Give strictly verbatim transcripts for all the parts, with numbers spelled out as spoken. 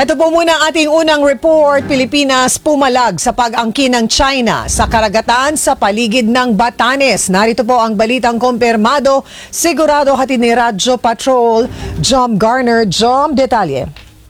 Ito po muna ang ating unang report. Pilipinas pumalag sa pag-angkin ng China sa karagatan sa paligid ng Batanes. Narito po ang balitang kumpirmado. Sigurado hatid ni Radyo Patrol, Jom Garner. Jom, detalye.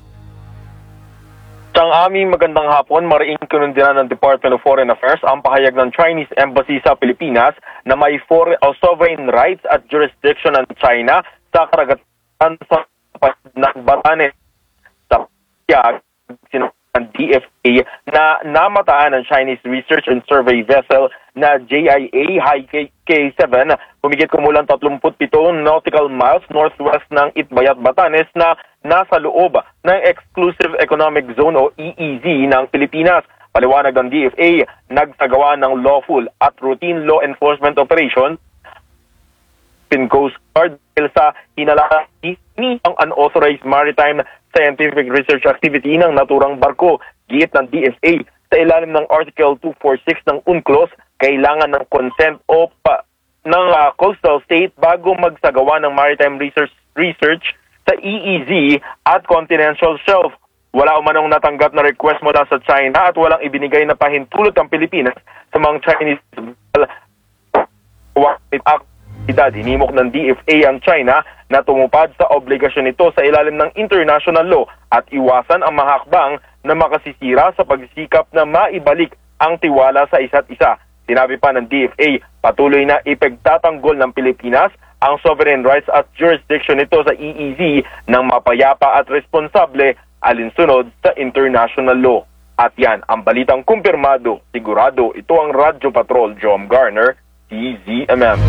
Sa aming magandang hapon, mariing kinundinan ng Department of Foreign Affairs ang pahayag ng Chinese Embassy sa Pilipinas na may foreign or sovereign rights at jurisdiction ng China sa karagatan sa ng Batanes. Sa pahayag ng D F A na namataan ng Chinese Research and Survey Vessel na J I A High K seven, humigit kumulang thirty-seven nautical miles northwest ng Itbayat, Batanes na nasa loob ng Exclusive Economic Zone o E E Z ng Pilipinas. Paliwanag ng D F A, nagsagawa ng lawful at routine law enforcement operation in Coast Guard dahil sa hinalaan ni ang unauthorized maritime scientific research activity ng naturang barko. Giit ng D F A, sa ilalim ng Article two forty-six ng UNCLOS, kailangan ng consent o pa, ng uh, coastal state bago magsagawa ng maritime research research sa E E Z at continental shelf. Wala umanong natanggap na request mula sa China at walang ibinigay na pahintulot ang Pilipinas sa mga Chinese aktibidad. Hinimok ng D F A ang China na tumupad sa obligasyon nito sa ilalim ng international law at iwasan ang mga hakbang na makasisira sa pagsisikap na maibalik ang tiwala sa isa't isa. Sinabi pa ng D F A, patuloy na ipagtatanggol ng Pilipinas ang sovereign rights at jurisdiction nito sa E E Z ng mapayapa at responsable alinsunod sa international law. At yan, ang balitang kumpirmado, sigurado, ito ang Radyo Patrol, Jom Garner, T Z M M.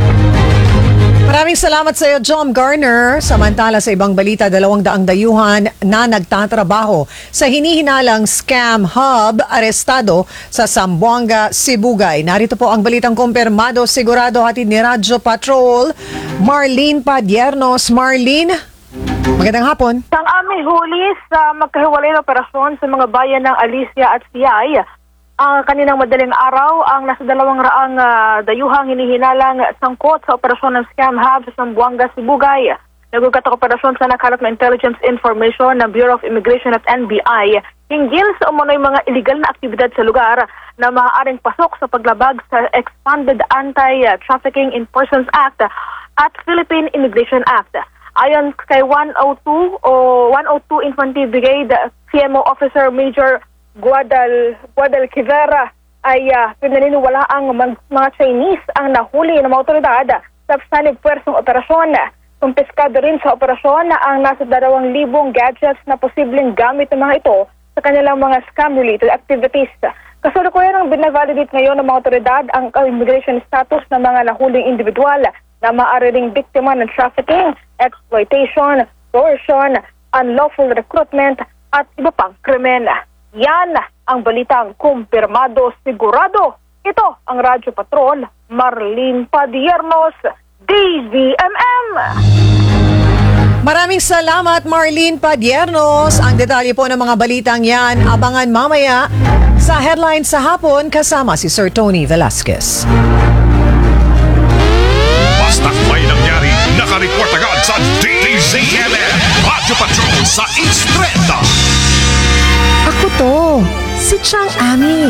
Maraming salamat sa iyo, Jom Garner. Samantala sa ibang balita, dalawang daang dayuhan na nagtatrabaho sa hinihinalang scam hub arestado sa Zamboanga, Sibugay. Narito po ang balitang kumpirmado, sigurado hatid ni Radyo Patrol, Marlene Padiernos. Marlene, magandang hapon. Ang aming huli sa magkahiwalay na operasyon sa mga bayan ng Alicia at Siyay, ang kaninang madaling araw, ang nasa dalawang raang uh, dayuhang hinihinalang sangkot sa operasyon ng Scam Hub sa Zamboanga, Sibugay. Nagugat ang operasyon sa nakalat na intelligence information ng Bureau of Immigration at N B I hinggil sa umano'y mga illegal na aktibidad sa lugar na maaaring pasok sa paglabag sa Expanded Anti-Trafficking in Persons Act at Philippine Immigration Act. Ayon kay one oh two o one oh two Infantry Brigade C M O Officer Major Guadal Guadalquivira ay uh, pinaniniwala ang mag, mga Chinese ang nahuli ng mga otoridad sa sanib puwersong operasyon. Kumpiskado rin sa operasyon na ang nasa dalawang libong gadgets na posibleng gamit ng mga ito sa kanilang mga scam-related activities. Kasalukuyan ang binavalidate ngayon ng mga otoridad ang immigration status ng mga nahuling individual na maaari ring biktima ng trafficking, exploitation, coercion, unlawful recruitment at iba pang krimen. Yan ang balitang kumpirmado, sigurado. Ito ang Radyo Patrol, Marlene Padiernos, D Z M M. Maraming salamat, Marlene Padiernos. Ang detalye po ng mga balitang yan, abangan mamaya sa headlines sa hapon kasama si Sir Tony Velasquez. Basta't may nangyari, nakareport agad sa D Z M M. Radyo Patrol sa East Trenta. Ako to, si Chang Ami.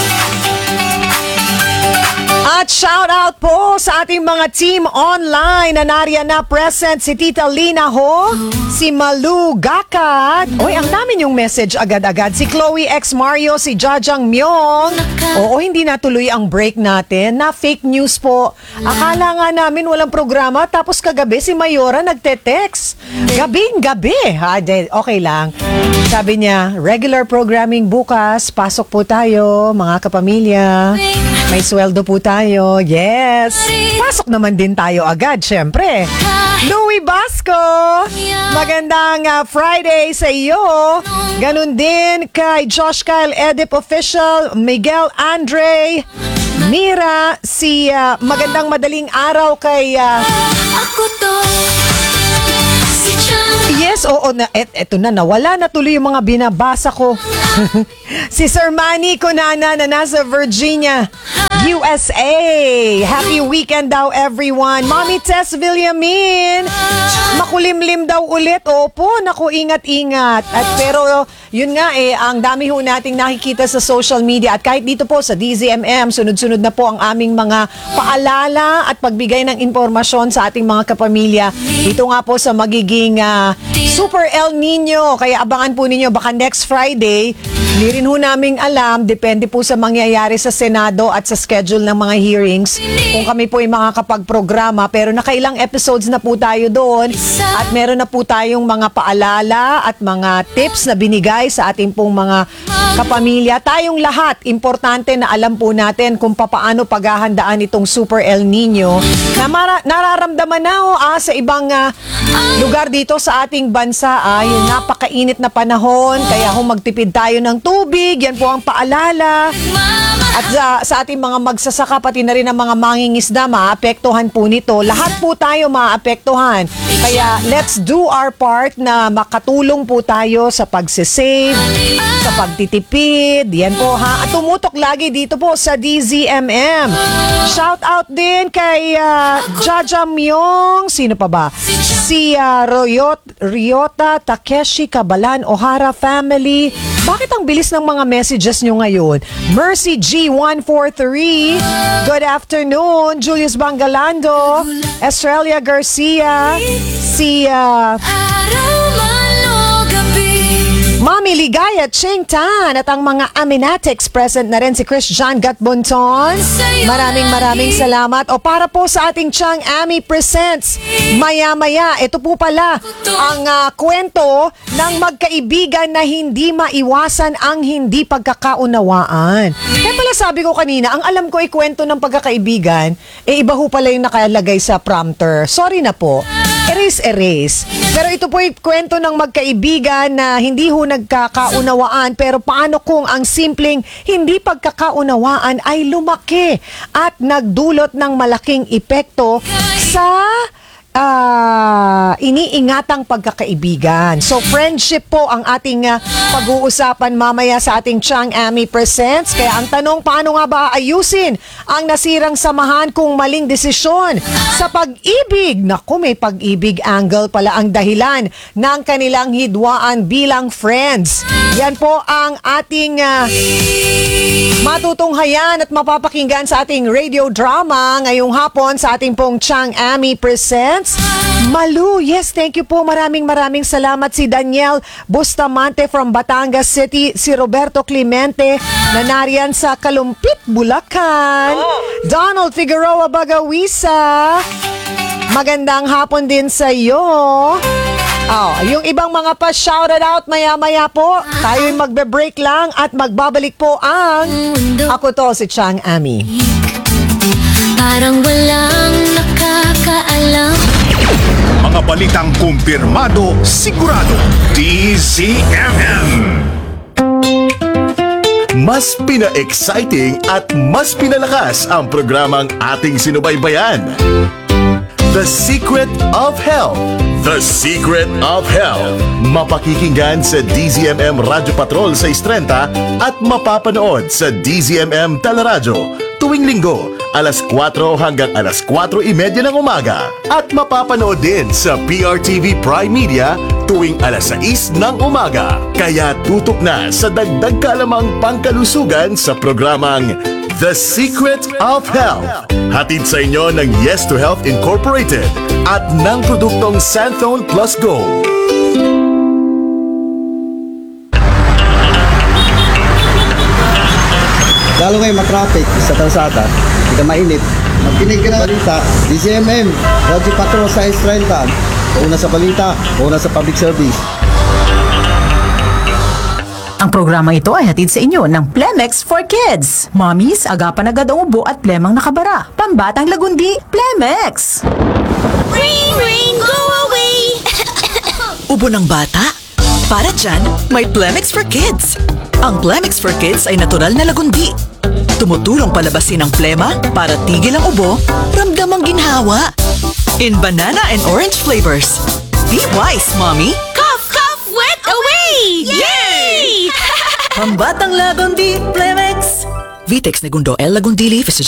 At shout out po sa ating mga team online na nariyan na present, si Tita Lina Ho, si Malu Gakat. Oy, ang namin yung message agad-agad. Si Chloe X Mario, si Jajang Myong. Oo, hindi natuloy ang break natin. Na fake news po. Akala nga namin walang programa, tapos kagabi si Mayora nagte-text. Gabing-gabi. Ha, okay lang. Sabi niya, regular programming bukas, pasok po tayo, mga kapamilya. May sweldo po tayo. Yes. Pasok naman din tayo agad, syempre. Louie Basco, magandang uh, Friday sa iyo. Ganun din kay Josh Kyle Edip Official, Miguel Andre, Mira, si uh, magandang madaling araw kay... Uh, Ako to. Yes, oo, na, et, eto na, nawala na tuloy yung mga binabasa ko. Si Sir Manny Conana na nasa Virginia. U S A. Happy weekend daw everyone. Mommy Tess Villamin. Makulimlim daw ulit. Opo, naku, ingat-ingat. At pero yun nga eh, ang dami ho nating nakikita sa social media at kahit dito po sa D Z M M, sunod-sunod na po ang aming mga paalala at pagbigay ng impormasyon sa ating mga kapamilya. Dito nga po sa magiging ah, Super El Nino. Kaya abangan po ninyo baka next Friday. Hindi rin ho naming alam, depende po sa mangyayari sa Senado at sa schedule ng mga hearings kung kami po ay makakapag-programa. Pero nakailang episodes na po tayo doon at meron na po tayong mga paalala at mga tips na binigay sa ating pong mga kapamilya. Tayong lahat, importante na alam po natin kung papaano paghahandaan itong Super El Nino na mara- nararamdaman na ho, ah, sa ibang ah, lugar dito sa ating bansa. Ah, yung napakainit na panahon, kaya ho magtipid tayo ng tubig. Yan po ang paalala. At sa, sa ating mga magsasaka, pati na rin ang mga mangingisda, maapektuhan po nito. Lahat po tayo maapektuhan. Kaya let's do our part na makatulong po tayo sa pagsisave, sa pagtitipid. Yan po ha. At tumutok lagi dito po sa D Z M M. Shout out din kay uh, Jaja Myong. Sino pa ba? Si uh, Royot, Ryota Takeshi Kabalan Ohara family. Bakit ang bilis ng mga messages nyo ngayon? Mercy G one four three. Good afternoon. Julius Bangalando. Estrella Garcia. Si uh, Mami Ligaya Ching Tan at ang mga Aminatics present na rin si Chris John Gatbonton. Maraming maraming salamat. O para po sa ating Chang Ami Presents, maya-maya, ito po pala ang uh, kwento ng magkaibigan na hindi maiwasan ang hindi pagkakaunawaan. Kaya pala sabi ko kanina, ang alam ko ay kwento ng pagkakaibigan, eh iba ho pala yung nakalagay sa prompter. Sorry na po. Erase, erase. Pero ito po ay kwento ng magkaibigan na hindi ho nagkakaunawaan, pero paano kung ang simpleng hindi pagkakaunawaan ay lumaki at nagdulot ng malaking epekto sa uh, iniingatang pagkakaibigan. So friendship po ang ating uh, pag-uusapan mamaya sa ating Chang Ami Presents. Kaya ang tanong, paano nga ba ayusin ang nasirang samahan kung maling desisyon sa pag-ibig? Naku, may pag-ibig angle pala ang dahilan ng kanilang hidwaan bilang friends. Yan po ang ating uh, matutunghayan at mapapakinggan sa ating radio drama ngayong hapon sa ating pong Chang Ami Presents. Malu, yes, thank you po. Maraming maraming salamat. Si Daniel Bustamante from Batangas City, si Roberto Clemente na nariyan sa Kalumpit, Bulacan. Donald Figueroa Bagawisa. Magandang hapon din sa iyo. Oh, yung ibang mga pa shouted out maya-maya po. Tayo'y magbe-break lang at magbabalik po ang ako to si Chang Ami. Parang walang nakakaalam. Mga balitang kumpirmado, sigurado. D Z M M. Mas pina-exciting at mas pinalakas ang programang ating sinubaybayan. The Secret of Health. The Secret of Health. Mapakikinggan sa D Z M M Radyo Patrol sa Istrenta at mapapanood sa D Z M M Teleradyo tuwing linggo, alas kwatro hanggang alas kwatro imedya ng umaga. At mapapanood din sa P R T V Prime Media tuwing alas sais ng umaga. Kaya tutok na sa dagdag kalamang pangkalusugan sa programang The Secret of Health. Hatid sa inyo ng Yes to Health Incorporated at ng produktong Santhone Plus Gold. Lalo ngayon matraffic sa kalsada, hindi ka mainit. Magkinig ka na balita, D Z M M, Radyo Patrol sa Istrenta. Una sa balita, una sa public service. Ang programa ito ay hatid sa inyo ng Plemex for Kids. Mommies, agapan agad ang ubo at plemang nakabara. Pambatang lagundi, Plemex! Rain, rain, go away! Ubo ng bata? Para dyan, may Plemex for Kids. Ang Plemex for Kids ay natural na lagundi. Tumutulong palabasin ang plema para tigil ang ubo, ramdam ang ginhawa. In banana and orange flavors. Be wise, Mommy! Cough, cough, wet away! Yay! Pambatang lagundi, Plemex! Vitex Negundo L. Lagundili,